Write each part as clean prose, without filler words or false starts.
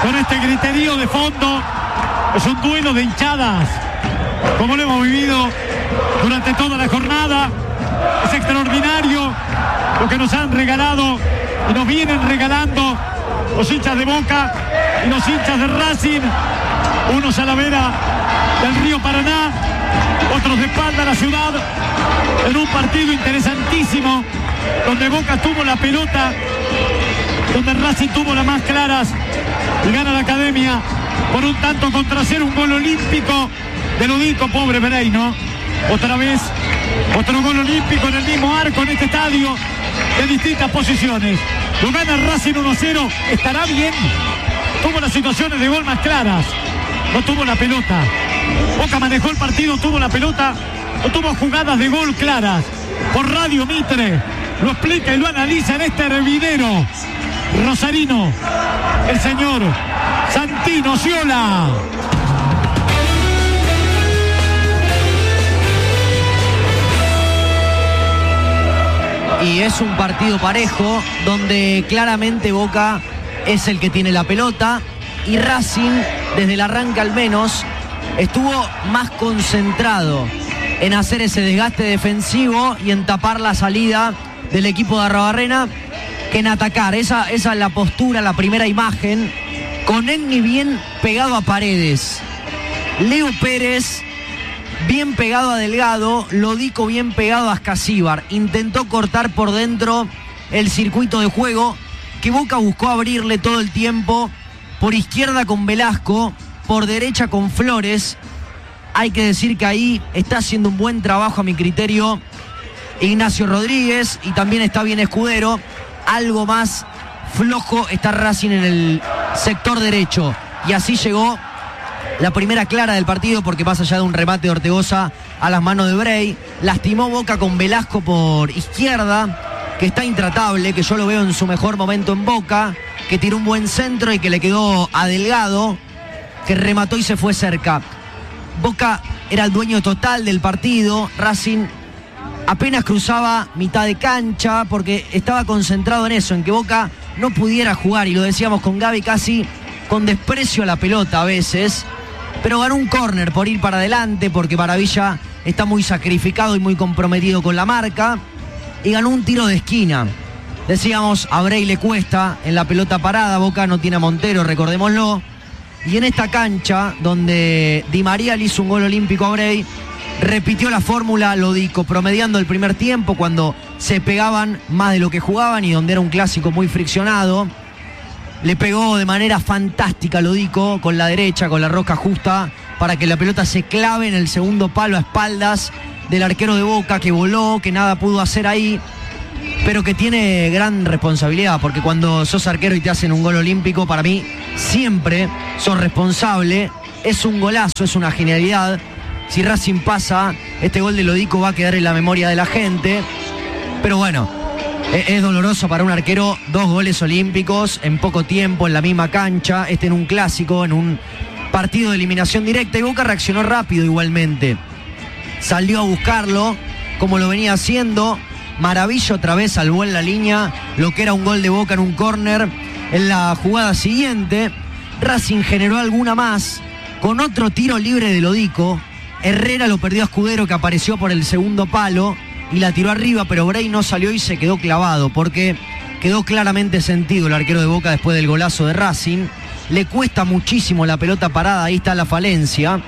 con este griterío de fondo. Es un duelo de hinchadas, como lo hemos vivido durante toda la jornada. Es extraordinario lo que nos han regalado y nos vienen regalando los hinchas de Boca y los hinchas de Racing, unos a la vera del río Paraná, otros de espalda a la ciudad, en un partido interesantísimo, donde Boca tuvo la pelota, donde Racing tuvo las más claras, y gana la Academia por un tanto contra cero, un gol olímpico de Lodico, pobre Pereino. Otra vez, otro gol olímpico en el mismo arco en este estadio, de distintas posiciones. Lo gana Racing 1-0, estará bien. Tuvo las situaciones de gol más claras, no tuvo la pelota. Boca manejó el partido, tuvo la pelota, no tuvo jugadas de gol claras. Por Radio Mitre lo explica y lo analiza en este hervidero rosarino el señor Santino Sciola. Y es un partido parejo donde claramente Boca es el que tiene la pelota y Racing, desde el arranque al menos, estuvo más concentrado en hacer ese desgaste defensivo y en tapar la salida del equipo de Arruabarrena que en atacar. Esa es la postura, la primera imagen, con Egni bien pegado a Paredes, Leo Pérez bien pegado a Delgado, Lodico bien pegado a Ascasíbar. Intentó cortar por dentro el circuito de juego que Boca buscó abrirle todo el tiempo, por izquierda con Velasco, por derecha con Flores. Hay que decir que ahí está haciendo un buen trabajo a mi criterio Ignacio Rodríguez, y también está bien Escudero. Algo más flojo está Racing en el sector derecho, y así llegó la primera clara del partido, porque más allá de un remate de Ortegoza a las manos de Bray, lastimó Boca con Velasco por izquierda, que está intratable, que yo lo veo en su mejor momento en Boca, que tiró un buen centro y que le quedó a Delgado, que remató y se fue cerca. Boca era el dueño total del partido. Racing apenas cruzaba mitad de cancha porque estaba concentrado en eso, en que Boca no pudiera jugar, y lo decíamos con Gaby, casi con desprecio a la pelota a veces, pero ganó un córner por ir para adelante, porque Maravilla está muy sacrificado y muy comprometido con la marca, y ganó un tiro de esquina. Decíamos, a Bray le cuesta en la pelota parada. Boca no tiene a Montero, recordémoslo, y en esta cancha donde Di María le hizo un gol olímpico a Bray, repitió la fórmula Lodico, promediando el primer tiempo cuando se pegaban más de lo que jugaban y donde era un clásico muy friccionado. Le pegó de manera fantástica Lodico con la derecha, con la rosca justa, para que la pelota se clave en el segundo palo a espaldas del arquero de Boca, que voló, que nada pudo hacer ahí, pero que tiene gran responsabilidad, porque cuando sos arquero y te hacen un gol olímpico, para mí siempre sos responsable. Es un golazo, es una genialidad. Si Racing pasa, este gol de Lodico va a quedar en la memoria de la gente, pero bueno, es doloroso para un arquero, 2 goles olímpicos en poco tiempo, en la misma cancha, en un clásico, en un partido de eliminación directa, y Boca reaccionó rápido igualmente. Salió a buscarlo, como lo venía haciendo. Maravilla otra vez salvó en la línea lo que era un gol de Boca en un córner. En la jugada siguiente, Racing generó alguna más, con otro tiro libre de Lodico. Herrera lo perdió a Escudero, que apareció por el segundo palo y la tiró arriba, pero Bray no salió y se quedó clavado, porque quedó claramente sentido el arquero de Boca después del golazo de Racing. Le cuesta muchísimo la pelota parada, ahí está la falencia.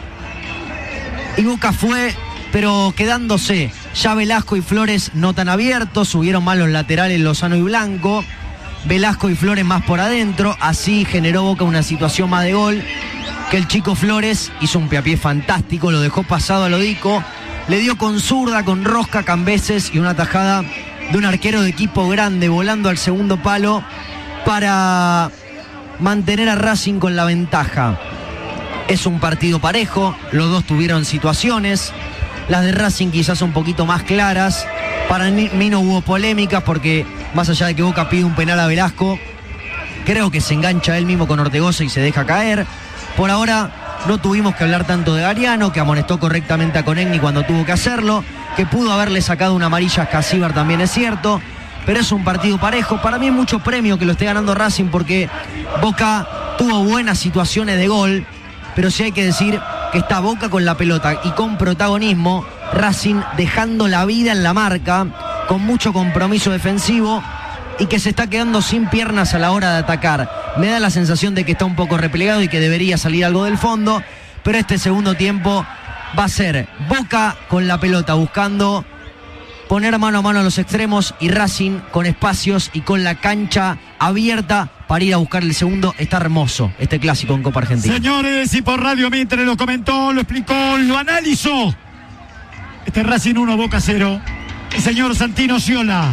Y Boca fue, pero quedándose. Ya Velasco y Flores no tan abiertos, subieron más los laterales Lozano y Blanco. Velasco y Flores más por adentro, así generó Boca una situación más de gol, que el chico Flores hizo un piapié fantástico, lo dejó pasado a Lodico, le dio con zurda, con rosca, Cambeses, y una tajada de un arquero de equipo grande volando al segundo palo para mantener a Racing con la ventaja. Es un partido parejo, los dos tuvieron situaciones, las de Racing quizás un poquito más claras. Para mí no hubo polémicas, porque más allá de que Boca pide un penal a Velasco, creo que se engancha él mismo con Ortegoza y se deja caer. Por ahora no tuvimos que hablar tanto de Gariano, que amonestó correctamente a Conegni cuando tuvo que hacerlo, que pudo haberle sacado una amarilla a Ascasíbar, también es cierto, pero es un partido parejo. Para mí es mucho premio que lo esté ganando Racing, porque Boca tuvo buenas situaciones de gol, pero sí hay que decir que está Boca con la pelota y con protagonismo, Racing dejando la vida en la marca, con mucho compromiso defensivo y que se está quedando sin piernas a la hora de atacar. Me da la sensación de que está un poco replegado y que debería salir algo del fondo, pero este segundo tiempo va a ser Boca con la pelota buscando poner mano a mano a los extremos y Racing con espacios y con la cancha abierta para ir a buscar el segundo. Está hermoso este clásico en Copa Argentina. Señores, y por Radio Mitre lo comentó, lo explicó, lo analizó. Este Racing 1, Boca 0. El señor Santino Sciola.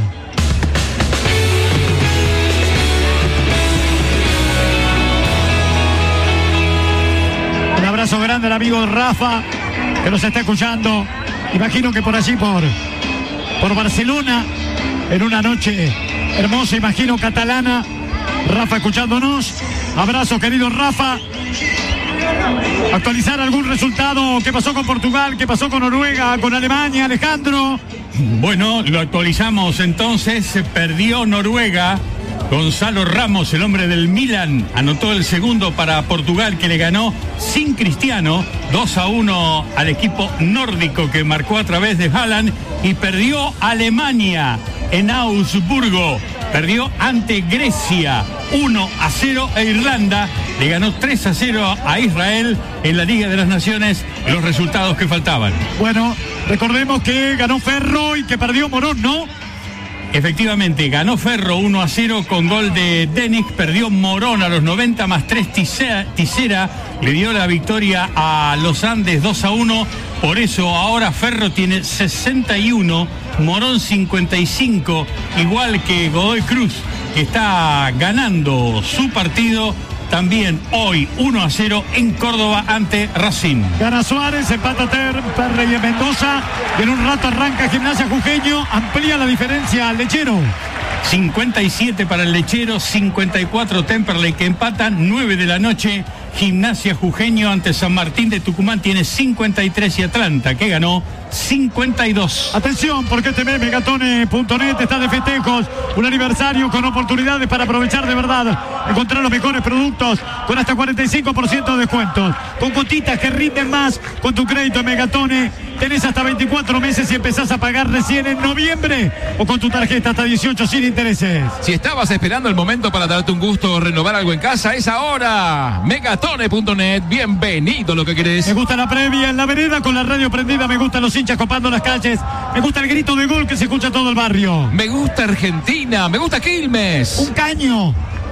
Un abrazo grande al amigo Rafa, que nos está escuchando. Imagino que por allí, por Barcelona, en una noche hermosa, imagino, catalana. Rafa escuchándonos. Abrazo, querido Rafa. Actualizar algún resultado. ¿Qué pasó con Portugal? ¿Qué pasó con Noruega? ¿Con Alemania? Alejandro. Bueno, lo actualizamos entonces. Perdió Noruega. Gonzalo Ramos, el hombre del Milan, anotó el segundo para Portugal, que le ganó sin Cristiano 2-1 al equipo nórdico, que marcó a través de Haaland. Y perdió Alemania en Augsburgo. Perdió ante Grecia 1-0 e Irlanda le ganó 3-0 a Israel en la Liga de las Naciones, los resultados que faltaban. Bueno, recordemos que ganó Ferro y que perdió Morón, ¿no? Efectivamente, ganó Ferro 1-0 con gol de Denis, perdió Morón a los 90 más 3 Tisera, le dio la victoria a los Andes 2-1, por eso ahora Ferro tiene 61, Morón 55, igual que Godoy Cruz, que está ganando su partido también hoy 1-0 en Córdoba ante Racing. Gana Suárez, empata Perrey en Mendoza, y en un rato arranca Gimnasia Jujeño, amplía la diferencia al Lechero. 57 para el Lechero, 54 Temperley, que empatan. 9 de la noche, Gimnasia Jujeño ante San Martín de Tucumán tiene 53 y Atlanta, que ganó, 52. Atención, porque este mes Megatone.net está de festejos, un aniversario con oportunidades para aprovechar de verdad, encontrar los mejores productos con hasta 45% de descuentos, con cuotitas que rinden más. Con tu crédito en Megatone tenés hasta 24 meses y empezás a pagar recién en noviembre, o con tu tarjeta hasta 18 sin intereses. Si estabas esperando el momento para darte un gusto o renovar algo en casa, es ahora. Megatone.net, bienvenido lo que querés. Me gusta la previa en la vereda con la radio prendida, me gustan los hinchas copando las calles, me gusta el grito de gol que se escucha todo el barrio. Me gusta Argentina, me gusta Quilmes. Un caño,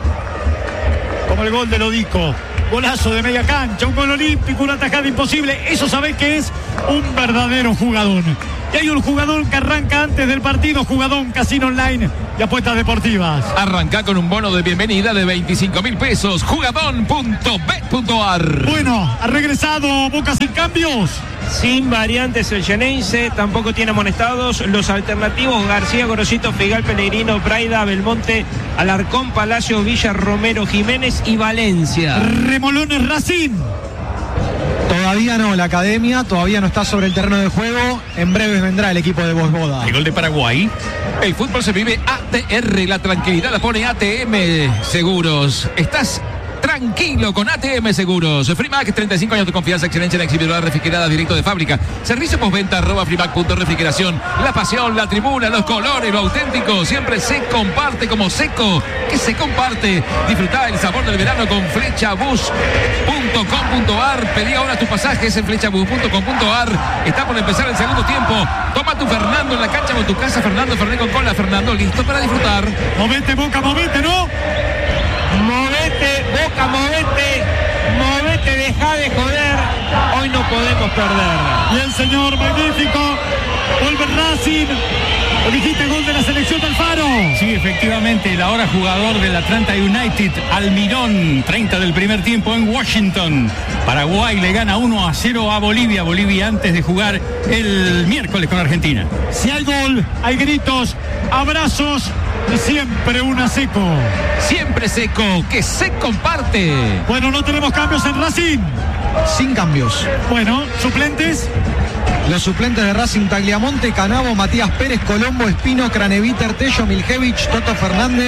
como el gol de Lodico. Golazo de media cancha, un gol olímpico, una tajada imposible. Eso sabés que es un verdadero jugador. Y hay un jugador que arranca antes del partido, jugador casino online y apuestas deportivas. Arranca con un bono de bienvenida de 25.000 pesos. Jugadón.bet.ar. Bueno, ha regresado Boca sin cambios. Sin variantes el Xeneize, tampoco tiene amonestados. Los alternativos: García, Gorosito, Figal, Pellegrino, Braida, Belmonte, Alarcón, Palacio, Villa, Romero, Jiménez y Valencia. Remolones Racing. Todavía no, la academia todavía no está sobre el terreno de juego. En breves vendrá el equipo de Vosboda. El gol de Paraguay. El fútbol se vive ATR, la tranquilidad la pone ATM Seguros. Estás tranquilo con ATM Seguros. Freemac, 35 años de confianza, excelencia en exhibidora refrigerada directo de fábrica. Servicio postventa @freemac.refrigeración. La pasión, la tribuna, los colores, lo auténtico siempre se comparte como Seco, que se comparte. Disfrutá el sabor del verano con flechabus.com.ar. Pedí ahora tus pasajes en flechabus.com.ar. Está por empezar el segundo tiempo. Toma tu Fernando en la cancha con tu casa. Fernando Fernández con cola. Fernando listo para disfrutar. Movete, Boca, movete, ¿no? Movete, Boca, movete, deja de joder. Hoy no podemos perder. Y el señor magnífico, vuelve Racing. ¿Lo dijiste, gol de la selección del Faro? Sí, efectivamente, el ahora jugador del Atlanta United, Almirón, 30 del primer tiempo en Washington. Paraguay le gana 1-0 a Bolivia. Bolivia antes de jugar el miércoles con Argentina. Si hay gol, hay gritos, abrazos y siempre una Seco. Siempre Seco, que se comparte. Bueno, no tenemos cambios en Racing. Sin cambios. Bueno, suplentes. Los suplentes de Racing: Tagliamonte, Canavo, Matías Pérez, Colombo, Espino, Craneviter, Tello, Miljevich, Toto Fernández,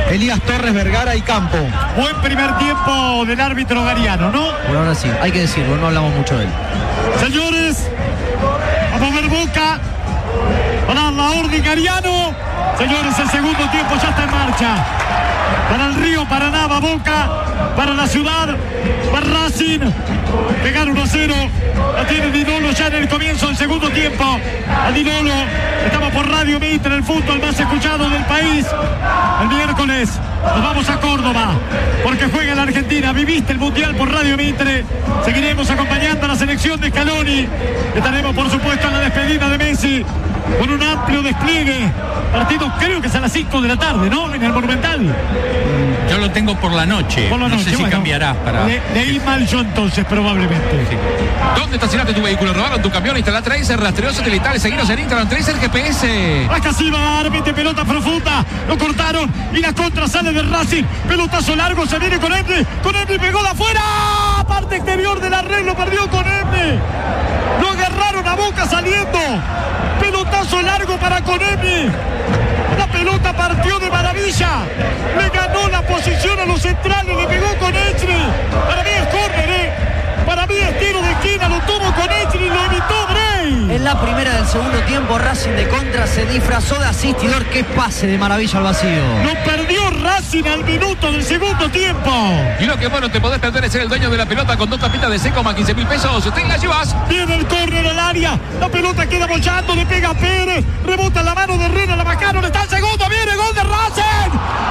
Elías Torres, Vergara y Campo. Buen primer tiempo del árbitro Gariano, ¿no? Por ahora sí, hay que decirlo, no hablamos mucho de él. Señores, vamos a ver Boca. Para la orden Gariano. Señores, el segundo tiempo ya está en marcha. Para el Río Paraná, va Boca. Para la ciudad, va Racing. Pegar 1-0. La tiene Dinolo ya en el comienzo del segundo tiempo. A Dinolo, estamos por Radio Mitre, el fútbol más escuchado del país. El miércoles nos vamos a Córdoba, porque juega la Argentina. Viviste el Mundial por Radio Mitre. Seguiremos acompañando a la selección de Scaloni. Estaremos, por supuesto, en la despedida de Messi, con un amplio despliegue. Partido creo que es a las 5 de la tarde, ¿no? En el Monumental. Yo lo tengo por la noche. Por la noche, no sé si bueno, cambiará para... Leí mal yo entonces, probablemente. Sí. ¿Dónde estacionaste tu vehículo? ¿Robaron tu camión? Instala Tracer, rastreo satelital. Seguinos en Instagram, Tracer GPS. Acá sí va Armite, pelota profunda. Lo cortaron y la contra sale de Racing. Pelotazo largo, se viene con Emre. Con Emre pegó de afuera. Parte exterior del arreglo, perdió con Emre. Lo agarraron a Boca saliendo. Pelotazo largo para Conemi. La pelota partió de maravilla. Le ganó la posición a los centrales. Le pegó con Echri. Para mí es córner, Para mí es tiro de esquina. Lo tuvo con Echri y lo evitó Bray. En la primera del segundo tiempo, Racing de contra se disfrazó de asistidor. Qué pase de maravilla al vacío. Lo perdió Racing al minuto del segundo tiempo. Y lo que bueno te podés perder es ser el dueño de la pelota con 2 tapitas de seco más 15.000 pesos. Te la llevas. Viene el córner al área. La pelota queda bollando. Le pega a Pérez. Rebota en la mano de Herrera. La bajaron. Está el segundo. Viene gol de Racing.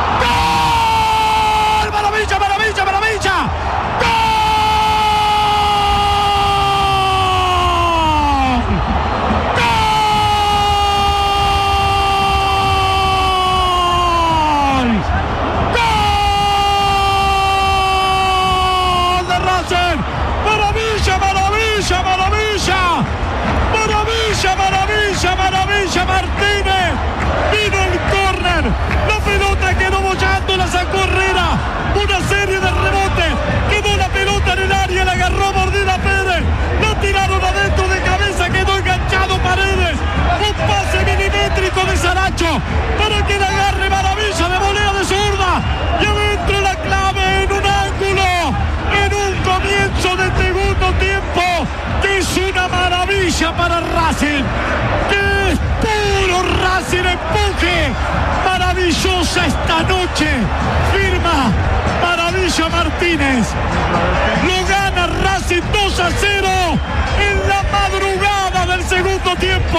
¡Gol! ¡Maravilla, maravilla, maravilla! ¡Gol! Maravilla Martínez, vino el córner, la pelota quedó bollando, la sacó Herrera, una serie de rebotes, quedó la pelota en el área, la agarró mordida Pérez, la tiraron adentro de cabeza, quedó enganchado Paredes, un pase milimétrico de Saracho para que la agarre Maravilla de volea de zurda y adentro la clave en un ángulo, en un comienzo de segundo tiempo que es una maravilla para Racing, que es puro Racing, empuje, maravillosa esta noche, firma Maravilla Martínez, lo gana Racing 2-0 en la madrugada del segundo tiempo.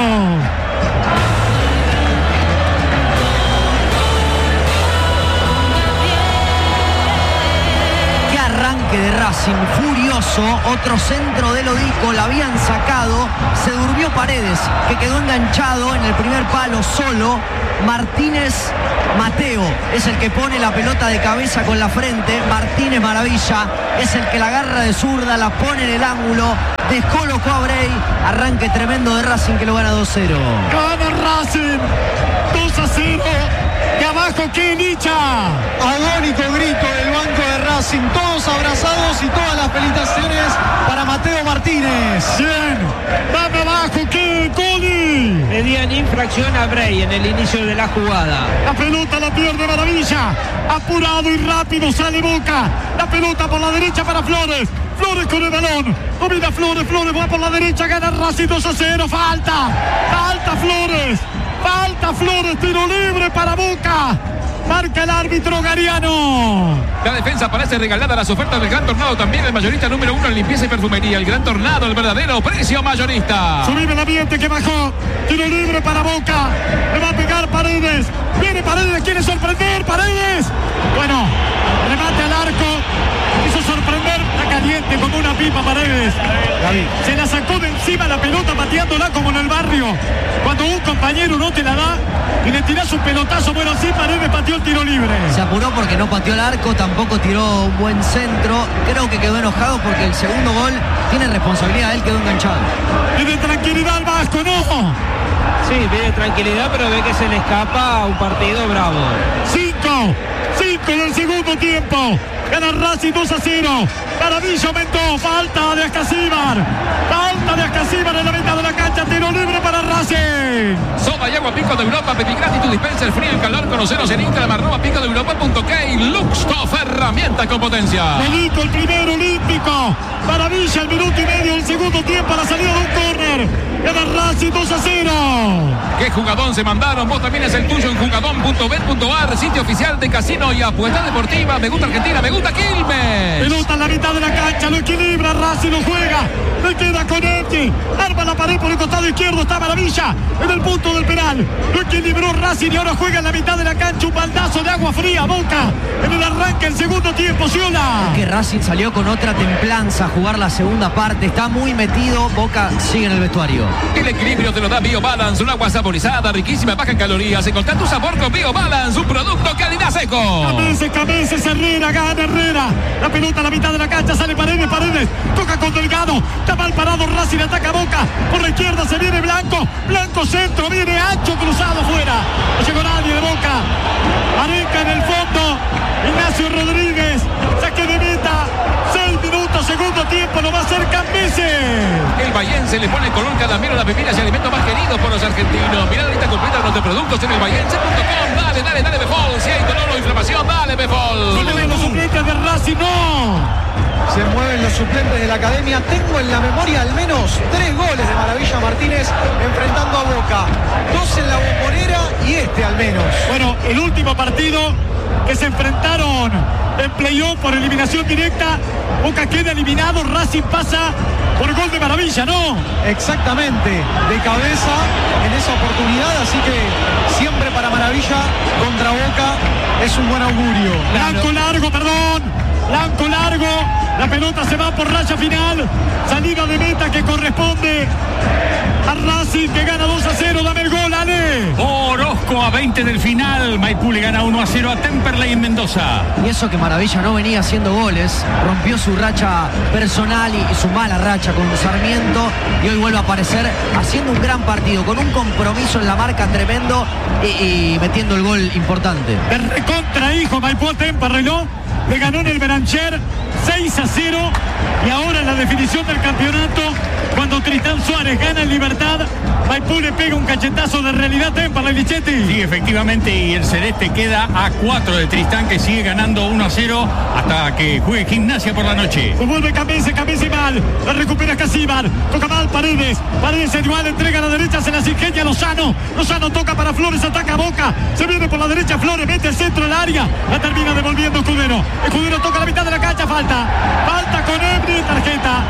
Arranque de Racing, furioso, otro centro de Lodico, la habían sacado, se durmió Paredes, que quedó enganchado en el primer palo solo. Martínez Mateo es el que pone la pelota de cabeza con la frente. Martínez Maravilla es el que la agarra de zurda, la pone en el ángulo, descolocó a Bray. Arranque tremendo de Racing que lo gana 2-0. Gana Racing 2-0. Y abajo Quinicha. Agónico grito del banco de Racing, todos abrazados y todas las felicitaciones para Mateo Martínez. Bien, van abajo que Coli. Pedían infracción a Bray en el inicio de la jugada. La pelota la pierde Maravilla. Apurado y rápido sale Boca. La pelota por la derecha para Flores. Flores con el balón. Domina Flores. Flores va por la derecha. Gana Racing 2-0. Falta. Falta Flores. Falta Flores. Tiro libre para Boca. Marca el árbitro Gariano. La defensa parece regalada. Las ofertas del Gran Tornado también. El mayorista número 1 en limpieza y perfumería. El Gran Tornado, el verdadero precio mayorista. Subime el ambiente que bajó. Tiro libre para Boca. Le va a pegar Paredes. Viene Paredes. Quiere sorprender. Paredes. Bueno, remate al arco. Hizo sorprender. Está caliente como una pipa Paredes. Se la sacó de encima la pelota pateándola como en el barrio. Cuando un compañero no te la da y le tirás un pelotazo. Bueno, así Paredes pateó el tiro libre. Se apuró porque no pateó el arco, tampoco tiró un buen centro. Creo que quedó enojado porque el segundo gol tiene responsabilidad, él quedó enganchado. Tiene tranquilidad al Vasco, ¿no? Sí, pide tranquilidad, pero ve que se le escapa a un partido bravo. 5 del segundo tiempo. Gana Racing 2-0. Maravilla aumentó. Falta de Ascasíbar. Falta de Ascasíbar en la mitad de la cancha. Tiro libre para Racing. Soda y agua Pico de Europa. Petit Gratis, tu dispensa el frío y el calor. Conoceros en Instagram@picodeeuropa.k. Luxtof, herramienta con potencia. Melito, el primer olímpico. Maravilla, el minuto y medio del segundo tiempo a la salida de un córner. Gana Racing 2-0. ¿Qué jugadón se mandaron? Vos también es el tuyo en jugadón.bet.ar, sitio oficial de casino y apuesta deportiva. Me gusta Argentina, me gusta Quilmes. Pelota en la mitad de la cancha, lo equilibra, Racing lo juega. Le queda con Eti. Arma la pared por el costado izquierdo, está Maravilla en el punto del penal. Lo equilibró Racing y ahora juega en la mitad de la cancha un baldazo de agua fría. Boca en el arranque, el segundo tiempo, Ciola. Que Racing salió con otra templanza a jugar la segunda parte. Está muy metido. Boca sigue en el vestuario. El equilibrio te lo da BioBalance, un agua saborizada, riquísima, baja en calorías. Encontrá tu sabor con BioBalance, un producto calidad seco. Cabeces, Herrera, gana Herrera. La pelota a la mitad de la cancha, sale Paredes. Toca con Delgado. Está mal parado Racing, ataca Boca. Por la izquierda se viene Blanco. Blanco centro, viene ancho, cruzado fuera. No llegó nadie de Boca. Areca en el fondo. Ignacio Rodríguez. Saque de meta. 6 minutos, segundo tiempo, lo va a hacer Cambeses. El bahiense le pone color cada miro a las bebidas y alimentos más queridos por los argentinos. Mirá la lista completa de nuestros productos en elbahiense.com. Dale, Befol. Si hay dolor o inflamación, dale, Befol. Se mueven los suplentes de Racing, no. Se mueven los suplentes de la academia. Tengo en la memoria al menos 3 goles de Maravilla Martínez enfrentando a Boca. 2 en la Bombonera y este al menos. Bueno, el último partido que se enfrentaron en playoff por eliminación directa. Boca queda eliminado, Racing pasa por gol de Maravilla, ¿no? Exactamente, de cabeza en esa oportunidad, así que siempre para Maravilla contra Boca es un buen augurio. Blanco largo, Blanco largo, la pelota se va por raya final, salida de meta que corresponde a Racing, que gana 2-0, dame el gol, Ale. Orozco a 20 del final, Maipú le gana 1-0 a Temperley en Mendoza. Y eso que Maravilla no venía haciendo goles, rompió su racha personal y su mala racha con Sarmiento y hoy vuelve a aparecer haciendo un gran partido, con un compromiso en la marca tremendo y metiendo el gol importante. De recontra hijo Maipú a Temperley, ¿no? Le ganó en el Berancher 6-0 y ahora en la definición del campeonato, cuando Tristán Suárez gana en Libertad, Maipú le pega un cachetazo de realidad a Temperley, Lichetti. Sí, efectivamente, y el Celeste queda a 4 de Tristán, que sigue ganando 1-0 hasta que juegue Gimnasia por la noche. Se vuelve Cambeses mal, la recupera Casíbar, toca mal Paredes igual, entrega a la derecha, se las ingenia Lozano toca para Flores, ataca a Boca, se viene por la derecha Flores, mete el centro del área, la termina devolviendo Escudero toca la mitad de la cancha, falta con Ebri, tarjeta,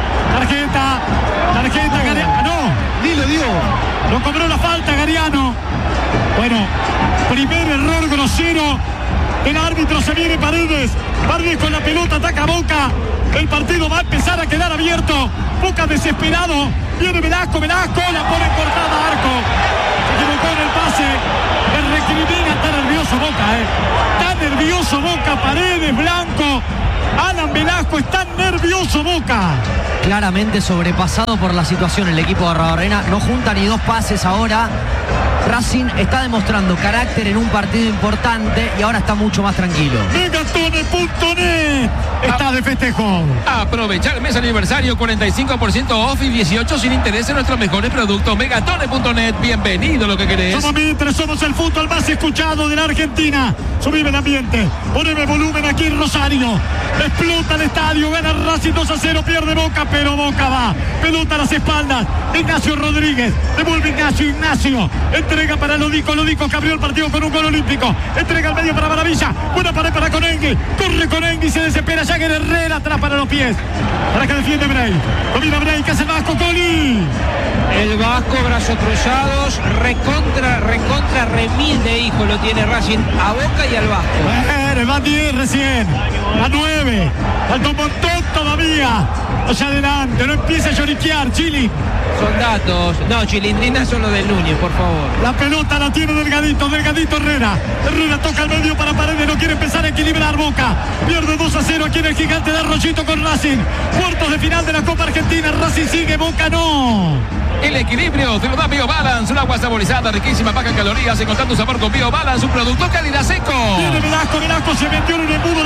no, Ni lo dio. lo cobró la falta Gariano. Bueno, primer error grosero del árbitro, se viene Paredes con la pelota, ataca a Boca, el partido va a empezar a quedar abierto, Boca desesperado, viene Velasco, la pone cortada a arco, se equivocó en el pase, le recrimina, está nervioso Boca, está nervioso Boca, Paredes, Blanco, Alan Velasco, está nervioso Boca. Claramente sobrepasado por la situación el equipo de Arrobarrena, no junta ni 2 pases ahora. Racing está demostrando carácter en un partido importante y ahora está mucho más tranquilo. Megatone.net está de festejo. Aprovechar el mes aniversario, 45% off y 18 sin interés en nuestros mejores productos. Megatone.net, bienvenido lo que querés. Somos el fútbol más escuchado de la Argentina. Subime el ambiente, poneme volumen aquí en Rosario. Explota el estadio, gana Racing 2-0, pierde Boca, pero Boca va. Pelota a las espaldas, Ignacio Rodríguez, devuelve Ignacio, entrega para Lodico que abrió el partido con un gol olímpico, entrega al medio para Maravilla, buena pared para Conengui, corre Conengui, se desespera, Jagger Herrera atrás para los pies, para que defiende Brey, domina Brey, que hace el Vasco, Coli. El Vasco, brazos cruzados, recontra remil de hijo lo tiene Racing a Boca y al Vasco. Va 10 recién, a 9, falta un montón todavía, allá adelante, no empieza a lloriquear, Chili. Son datos, no, chilindrinas son los del Núñez, por favor. La pelota la tiene Delgadito Herrera toca al medio para Paredes, no quiere empezar a equilibrar Boca, pierde 2-0 aquí en el Gigante de Arroyito con Racing, cuartos de final de la Copa Argentina, Racing sigue, Boca no. El equilibrio te lo da BioBalance, un agua saborizada, riquísima, baja en calorías, encontrando tu sabor con BioBalance, un producto calidad seco. Tiene Velasco se metió en el embudo, la perdió.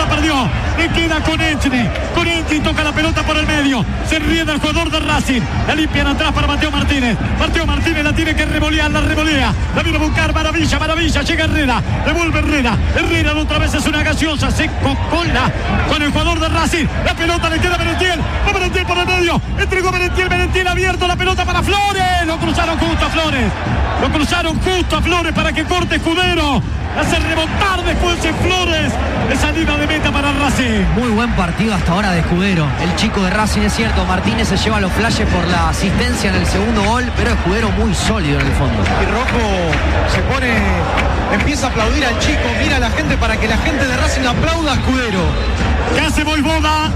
segundo. Le queda con Echne. Con Echne toca la pelota por el medio. Se enrieda el jugador de Racing. La limpian atrás para Mateo Martínez. Mateo Martínez la tiene que revolear. La revolea. La viene a buscar Maravilla. Maravilla. Llega Herrera. Devuelve Herrera. Herrera otra vez es una gaseosa. Se cola con el jugador de Racing. La pelota le queda a Merentiel. Va Merentiel por el medio. Entregó Merentiel. Merentiel abierto. La pelota para Flores. Lo cruzaron justo a Flores. Lo cruzaron justo a Flores para que corte Escudero. Hace remontar después en Flores. Es salida de meta para Racing. Muy buen partido hasta ahora de Escudero. El chico de Racing, es cierto, Martínez se lleva los flashes por la asistencia en el segundo gol, pero Escudero muy sólido en el fondo. Y Rojo se pone, empieza a aplaudir al chico, mira a la gente para que la gente de Racing aplauda a Escudero. ¿Qué hace Voivoda?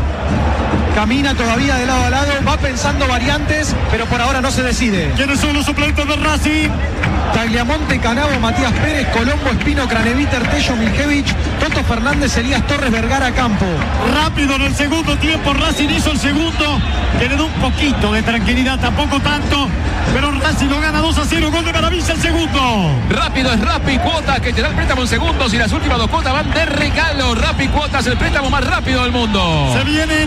Camina todavía de lado a lado, va pensando variantes, pero por ahora no se decide. ¿Quiénes son los suplentes de Racing? Tagliamonte, Canavo, Matías Pérez, Colombo, Espino, Craneviter, Tello, Miljevich, Toto Fernández, Elías Torres, Vergara, Campo. Rápido en el segundo tiempo, Racing hizo el segundo, que le da un poquito de tranquilidad, tampoco tanto, pero Racing lo gana 2-0, gol de Maravilla el segundo. Rápido es Rappi Cuotas, que te da el préstamo en segundos y las últimas 2 cuotas van de regalo. Rappi Cuotas, el préstamo más rápido del mundo. Se vienen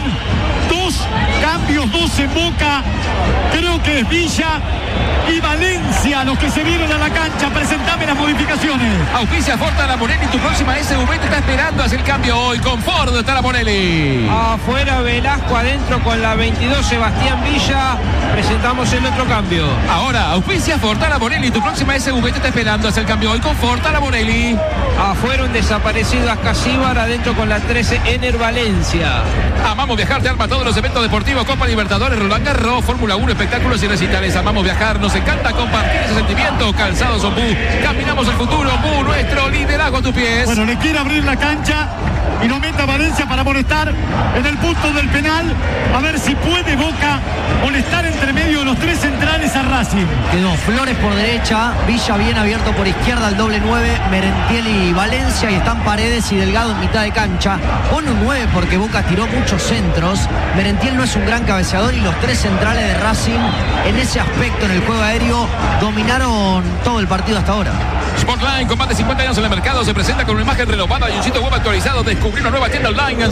2 cambios, 2 en Boca, creo que es Villa y Valencia los que se vienen a la cancha. Presentame las modificaciones. Auspicia Ford Taraponelli, tu próxima SUV te está esperando. Hace el cambio hoy con Ford Taraponelli. Afuera Velasco, adentro con la 22 Sebastián Villa. Presentamos el otro cambio. Ahora, auspicia Ford Taraponelli, tu próxima SUV te está esperando. Hace el cambio hoy con Ford Taraponelli. Afuera un desaparecido Ascasíbar, adentro con la 13 Ener Valencia. Amamos Viajar te arma todos los eventos deportivos, Copa Libertadores, Roland Garros, Fórmula 1, espectáculos y recitales. Amamos Viajar, nos encanta compartir ese sentimiento. Calzados Ombú, caminamos el futuro. Ombú, nuestro liderazgo a tus pies. Bueno, le quiere abrir la cancha y lo mete a Valencia para molestar en el punto del penal. A ver si puede Boca molestar entre medio de los 3 centrales a Racing. Quedó Flores por derecha, Villa bien abierto por izquierda, el doble 9, Merentiel y Valencia, y están Paredes y Delgado en mitad de cancha. Pone un 9 porque Boca tiró muchos centros. Merentiel no es un gran cabeceador y los 3 centrales de Racing en ese aspecto en el juego aéreo dominaron todo el partido hasta ahora. Sportline, con más de 50 años en el mercado, se presenta con una imagen renovada y un sitio web actualizado. Descubrí una nueva tienda online en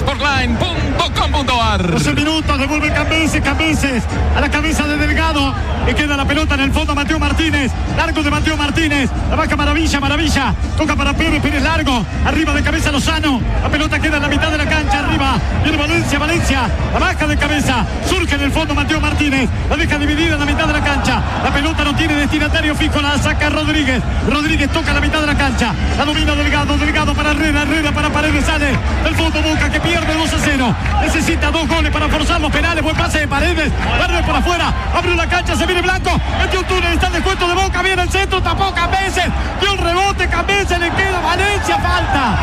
sportline.com.ar. 12 minutos, devuelve Cambeses a la cabeza de Delgado. Le queda la pelota en el fondo a Mateo Martínez. Largo de Mateo Martínez. La baja Maravilla. Toca para Pérez largo. Arriba de cabeza Lozano. La pelota queda en la mitad de la cancha. Arriba. Viene Valencia. La baja de cabeza. Surge en el fondo Mateo Martínez. La deja dividida en la mitad de la cancha. La pelota no tiene destinatario fijo. La saca Rodríguez toca la mitad de la cancha. La domina Delgado para Herrera para Paredes. Sale del fondo Boca que pierde 2-0. Necesita 2 goles para forzar los penales. Buen pase de Paredes por afuera. Abre la cancha. Se viene Blanco. Metió un túnel. Está el descuento de Boca. Viene el centro. Tapó Cambeses. Dio el rebote. Cambeses. Le queda Valencia. Falta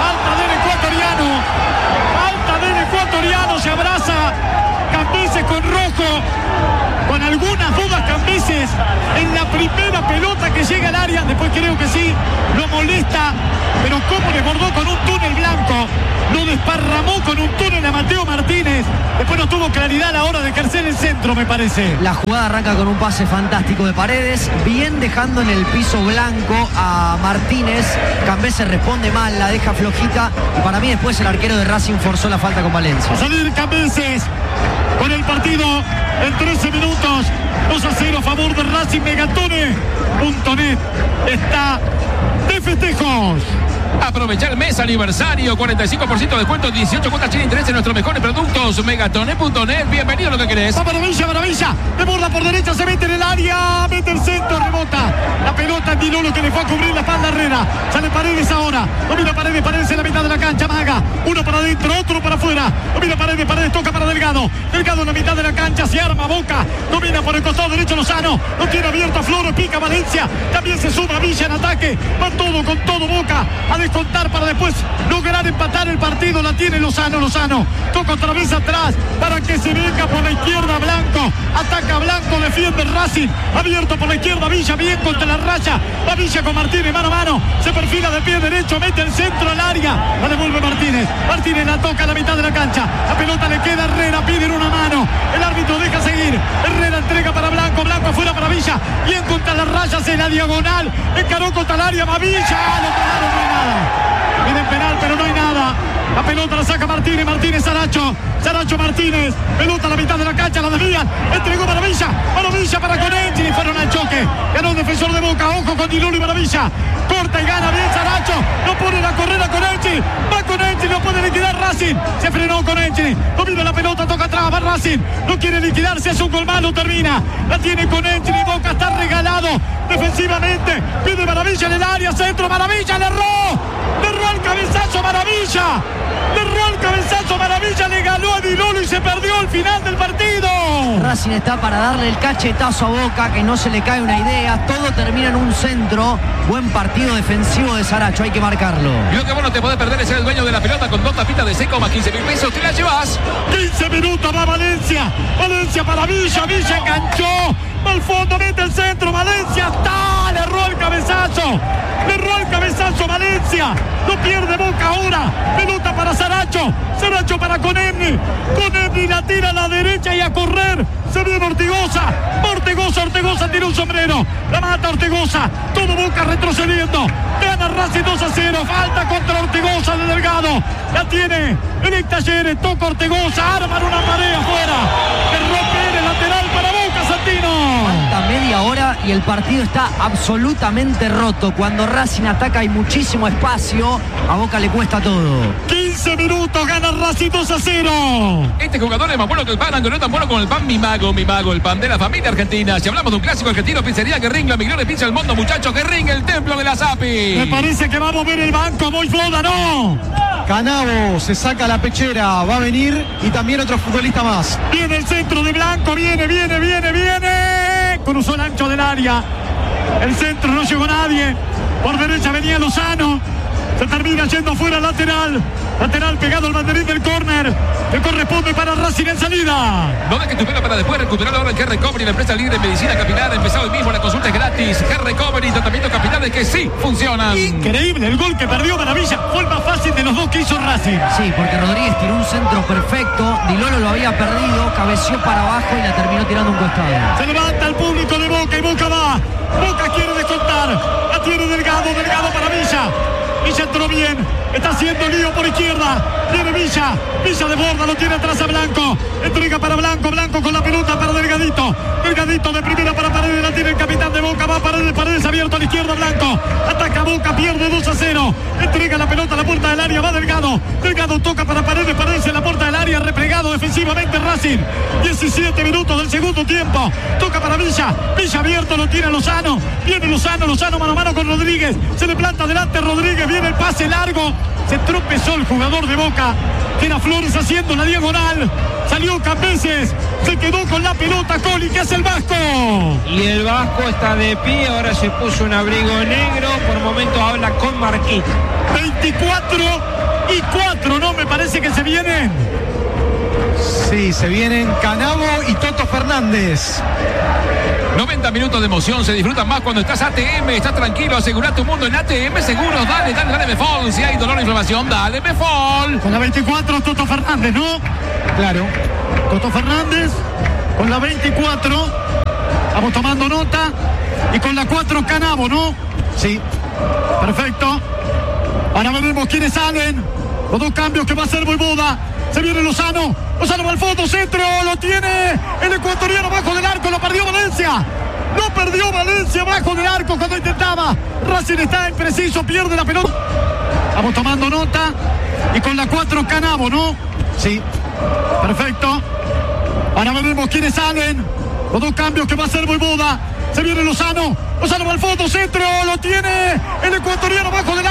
del ecuatoriano. Se abraza Cambeses con Rojo. Con algunas dudas Cambeses en la primera pelota que llega al área. Después creo que sí, lo molesta. Pero cómo le bordó con un túnel Blanco. Lo desparramó con un túnel a Mateo Martínez. Después no tuvo claridad a la hora de ejercer el centro, me parece. La jugada arranca con un pase fantástico de Paredes, bien dejando en el piso Blanco a Martínez. Cambeses responde mal, la deja flojita. Y para mí después el arquero de Racing forzó la falta con Valencia. A salir Cambeses con el partido en 13 minutos. 2-0 a favor de Racing. Megatone.net está de festejos. Aprovecha el mes aniversario, 45% de descuento, 18 cuotas sin interés en nuestros mejores productos. Megatone.net, bienvenido a lo que querés. Va Maravilla, de borda por derecha, se mete en el área, mete el centro, rebota. La pelota en Dilolo que le fue a cubrir la espalda a Herrera. Sale Paredes ahora, domina Paredes en la mitad de la cancha, Maga. Uno para adentro, otro para afuera. Domina Paredes toca para Delgado en la mitad de la cancha, se arma Boca. Domina por el costado derecho Lozano, lo tiene abierto a Flores, pica Valencia. También se suma Villa en ataque, va todo con todo Boca. A descontar para después lograr empatar el partido. La tiene Lozano toca otra vez atrás para que se venga por la izquierda Blanco. Ataca Blanco, defiende el Racing, abierto por la izquierda Villa, bien contra la raya. Va Villa con Martínez mano a mano, se perfila de pie derecho, mete el centro al área, la devuelve Martínez la toca a la mitad de la cancha. La pelota le queda a Herrera, piden una mano, el árbitro deja seguir. Herrera entrega para Blanco afuera para Villa, bien contra las rayas en la diagonal, encaró contra el área, va Villa, lo pararon, no hay nada. Piden penal, pero no hay nada. La pelota la saca Martínez. Martínez, Saracho. Saracho, Martínez. Pelota a la mitad de la cancha. La desvían. Entregó Maravilla. Maravilla para Conenchi. Fueron al choque. Ganó el defensor de Boca. Ojo con Di Lolo y Maravilla. Corta y gana bien Saracho. No pone la carrera Conenchi. Va Conenchi. No puede liquidar Racing. Se frenó Conenchi. Domina la pelota. Toca atrás. Va Racing. No quiere liquidarse. Es un gol malo. Termina. La tiene Conenchi. Y Boca está regalado defensivamente. Pide Maravilla en el área. Centro. Maravilla. Le erró el cabezazo Maravilla. Le erró el cabezazo Maravilla. Le ganó a Di Lolo y se perdió el final del partido. Racing está para darle el cachetazo a Boca, que no se le cae una idea. Todo termina en un centro. Buen partido defensivo de Saracho, hay que marcarlo. Y lo que vos no te podés perder es ser el dueño de la pelota con 2 tapitas de 6,15 mil pesos. Te la llevas. 15 minutos va Valencia. Valencia para Villa. Villa enganchó. Va al fondo, mete el centro. Valencia está. Le erró el cabezazo. Le erró el cabezazo Valencia. No pierde Boca ahora. Pelota para Saracho. Saracho para Conenni. Conenni la tira a la derecha y a correr. Se viene Ortigosa. Ortigosa tira un sombrero. La mata Ortigosa. Todo Boca retrocediendo. Gana Racing 2-0. Falta contra Ortigosa de Delgado. La tiene el Talleres. Toca Ortigosa. Arman una marea afuera. Erró Pérez. Lateral para Boca, Santino. Falta media hora y el partido está absolutamente roto. Cuando Racing ataca hay muchísimo espacio. A Boca le cuesta todo. 15 minutos. Gana Racing 2-0. Este jugador es más bueno que el pan, aunque no es tan bueno como el pan Mi Mago, el pan de la familia argentina. Si hablamos de un clásico argentino, pizzería Guerrín, la mejor pizza del mundo, muchachos. Guerrín, el templo de la Zapi. Me parece que vamos a ver el banco. Muy floda, ¿no? Canavo se saca la pechera, va a venir y también otro futbolista más. Viene el centro de Blanco, viene. Cruzó el ancho del área. El centro no llegó nadie. Por derecha venía Lozano. Se termina yendo fuera lateral. Lateral pegado al banderín del córner. Que corresponde para Racing en salida. No dejes tu pelo para después. Recuperarlo ahora en Hair Recovery, la empresa líder en medicina capilar. Empezado hoy mismo, la consulta es gratis. Hair Recovery, tratamientos capilares que sí funcionan. Increíble el gol que perdió Maravilla. Fue el más fácil de los dos que hizo Racing. Sí, porque Rodríguez tiró un centro perfecto. Di Lolo lo había perdido. Cabeció para abajo y la terminó tirando un costado. Se levanta el público de Boca y Boca va. Boca quiere descontar. La tiene Delgado para Villa. Villa entró bien. Está haciendo lío por izquierda. Viene Villa. Villa de borda. Lo tiene atrás a Blanco. Entrega para Blanco. Blanco con la pelota para Delgadito. Delgadito de primera para Paredes. La tiene el capitán de Boca. Va Paredes. Paredes abierto a la izquierda. Blanco. Ataca Boca. Pierde 2-0. Entrega la pelota a la puerta del área. Va Delgado. Delgado toca para Paredes. Paredes en la puerta del área. Replegado defensivamente Racing. 17 minutos del segundo tiempo. Toca para Villa. Villa abierto. Lo tiene Lozano. Viene Lozano. Lozano mano a mano con Rodríguez. Se le planta delante Rodríguez. Viene el pase largo. Se tropezó el jugador de Boca, que era Flores haciendo la diagonal. Salió Cambeses, se quedó con la pelota Coli, que hace el Vasco. Y el Vasco está de pie, ahora se puso un abrigo negro, por momentos habla con Marquín. 24-4, ¿no? Me parece que se vienen. Sí, se vienen Canavo y Toto Fernández. 90 minutos de emoción, se disfrutan más cuando estás ATM, estás tranquilo, asegura tu mundo en ATM Seguros. Dale Mefol, si hay dolor o inflamación, dale Mefol. Con la 24 Toto Fernández, ¿no? Claro. Toto Fernández con la 24. Vamos tomando nota. Y con la 4 Canavo, ¿no? Sí. Perfecto. Ahora veremos quiénes salen. Los dos cambios que va a hacer Voivoda. Se viene Lozano. Lozano va al fondo, centro. Lo tiene el ecuatoriano bajo del arco. Lo perdió Valencia. Lo perdió Valencia bajo del arco cuando intentaba. Racing está impreciso. Pierde la pelota. Vamos tomando nota. Y con la 4 Canavo, ¿no? Sí. Perfecto. Ahora veremos quiénes salen. Los dos cambios que va a hacer Voivoda. Se viene Lozano. Lozano va al fondo, centro. Lo tiene el ecuatoriano bajo del arco.